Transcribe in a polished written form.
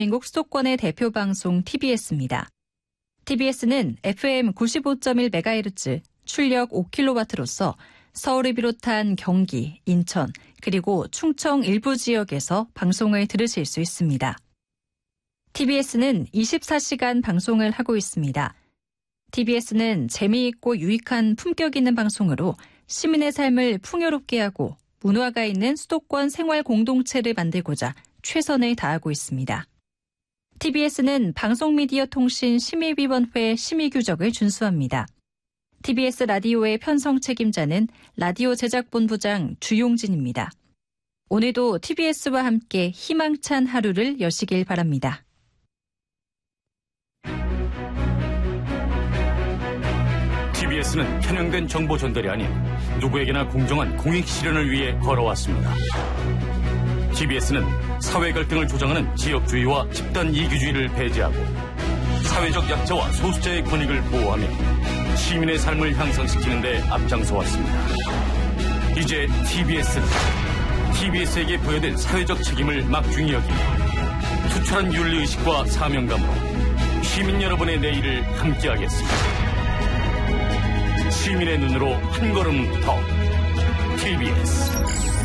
대한민국 수도권의 대표 방송 TBS입니다. TBS는 FM 95.1MHz, 출력 5kW로서 서울을 비롯한 경기, 인천, 그리고 충청 일부 지역에서 방송을 들으실 수 있습니다. TBS는 24시간 방송을 하고 있습니다. TBS는 재미있고 유익한 품격 있는 방송으로 시민의 삶을 풍요롭게 하고 문화가 있는 수도권 생활 공동체를 만들고자 최선을 다하고 있습니다. TBS는 방송미디어통신심의위원회 심의규정을 준수합니다. TBS 라디오의 편성 책임자는 라디오 제작본부장 주용진입니다. 오늘도 TBS와 함께 희망찬 하루를 여시길 바랍니다. TBS는 편향된 정보 전달이 아닌 누구에게나 공정한 공익 실현을 위해 걸어왔습니다. TBS는 사회 갈등을 조장하는 지역주의와 집단 이기주의를 배제하고 사회적 약자와 소수자의 권익을 보호하며 시민의 삶을 향상시키는 데 앞장서 왔습니다. 이제 TBS에게 부여된 사회적 책임을 막중히 여기며 투철한 윤리의식과 사명감으로 시민 여러분의 내일을 함께하겠습니다. 시민의 눈으로 한 걸음 더 TBS